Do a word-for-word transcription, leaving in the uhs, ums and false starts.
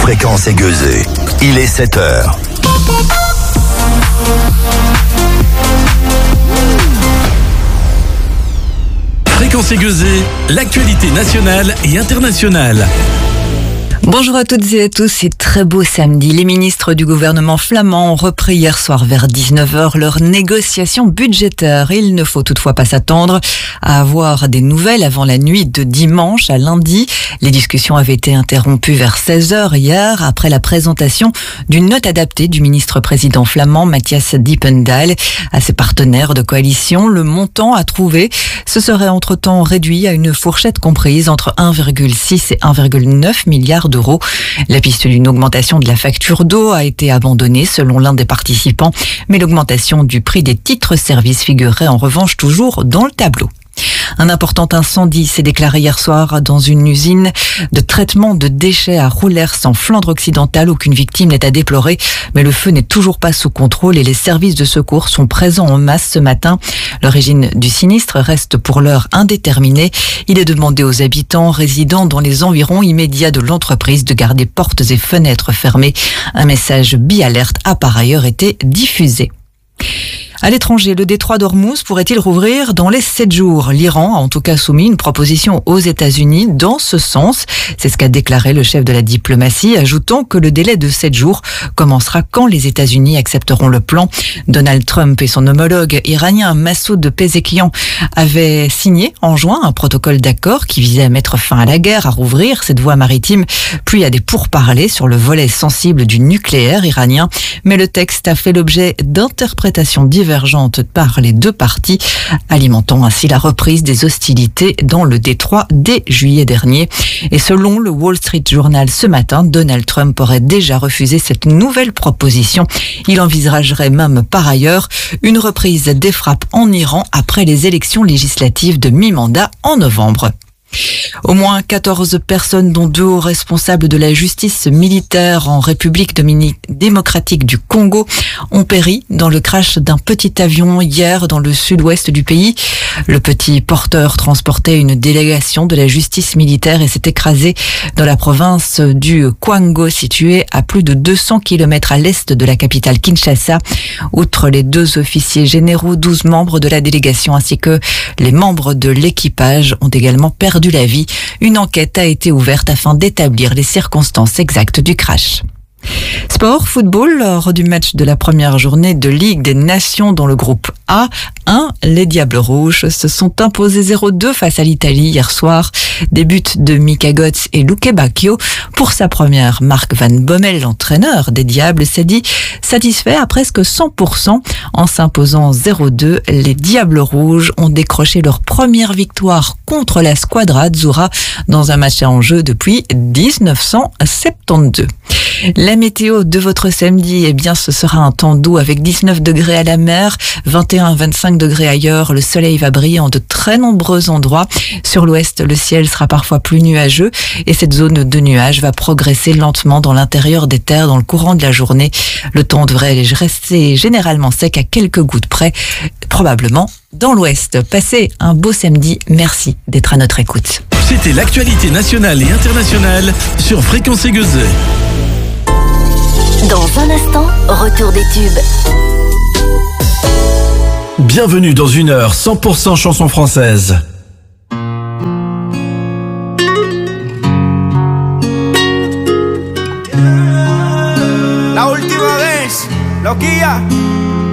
Fréquence Aiguëzée. Il est sept heures. Fréquence Aiguëzée, l'actualité nationale et internationale. Bonjour à toutes et à tous, c'est très beau samedi. Les ministres du gouvernement flamand ont repris hier soir vers dix-neuf heures leurs négociations budgétaires. Il ne faut toutefois pas s'attendre à avoir des nouvelles avant la nuit de dimanche à lundi. Les discussions avaient été interrompues vers seize heures hier après la présentation d'une note adaptée du ministre-président flamand Mathias Dippendal à ses partenaires de coalition. Le montant à trouver se serait entre-temps réduit à une fourchette comprise entre un virgule six et un virgule neuf milliards d'euros. La piste d'une augmentation de la facture d'eau a été abandonnée selon l'un des participants, mais l'augmentation du prix des titres-services figurerait en revanche toujours dans le tableau. Un important incendie s'est déclaré hier soir dans une usine de traitement de déchets à Roulers en Flandre occidentale. Aucune victime n'est à déplorer, mais le feu n'est toujours pas sous contrôle et les services de secours sont présents en masse ce matin. L'origine du sinistre reste pour l'heure indéterminée. Il est demandé aux habitants résidant dans les environs immédiats de l'entreprise de garder portes et fenêtres fermées. Un message bi-alerte a par ailleurs été diffusé. À l'étranger, le détroit d'Ormuz pourrait-il rouvrir dans les sept jours? L'Iran a en tout cas soumis une proposition aux États-Unis dans ce sens. C'est ce qu'a déclaré le chef de la diplomatie, ajoutant que le délai de sept jours commencera quand les États-Unis accepteront le plan. Donald Trump et son homologue iranien Massoud Pezeshkian avaient signé en juin un protocole d'accord qui visait à mettre fin à la guerre, à rouvrir cette voie maritime, puis à des pourparlers sur le volet sensible du nucléaire iranien. Mais le texte a fait l'objet d'interprétations diverses par les deux parties, alimentant ainsi la reprise des hostilités dans le détroit dès juillet dernier. Et selon le Wall Street Journal ce matin, Donald Trump aurait déjà refusé cette nouvelle proposition. Il envisagerait même par ailleurs une reprise des frappes en Iran après les élections législatives de mi-mandat en novembre. Au moins quatorze personnes, dont deux hauts responsables de la justice militaire en République démocratique du Congo, ont péri dans le crash d'un petit avion hier dans le sud-ouest du pays. Le petit porteur transportait une délégation de la justice militaire et s'est écrasé dans la province du Kwango, située à plus de deux cents kilomètres à l'est de la capitale Kinshasa. Outre les deux officiers généraux, douze membres de la délégation ainsi que les membres de l'équipage ont également perdu la vie. Une enquête a été ouverte afin d'établir les circonstances exactes du crash. Sport, football, lors du match de la première journée de Ligue des Nations dans le groupe A un, les Diables Rouges se sont imposés zéro deux face à l'Italie hier soir. Des buts de Mika Götze et Luke Bacchio. Pour sa première, Mark Van Bommel, l'entraîneur des Diables, s'est dit satisfait à presque cent pour cent. En s'imposant zéro deux, les Diables Rouges ont décroché leur première victoire contre la Squadra Azzurra dans un match à enjeu depuis dix-neuf cent soixante-douze. La météo de votre samedi, eh bien, ce sera un temps doux avec dix-neuf degrés à la mer, vingt et un à vingt-cinq degrés ailleurs. Le soleil va briller en de très nombreux endroits. Sur l'ouest, le ciel sera parfois plus nuageux et cette zone de nuages va progresser lentement dans l'intérieur des terres dans le courant de la journée. Le temps devrait rester généralement sec à quelques gouttes près, probablement dans l'ouest. Passez un beau samedi. Merci d'être à notre écoute. C'était l'actualité nationale et internationale sur Fréquence Aiguëzée. Dans un instant, retour des tubes. Bienvenue dans une heure cent pour cent chansons françaises. La última vez, loquilla.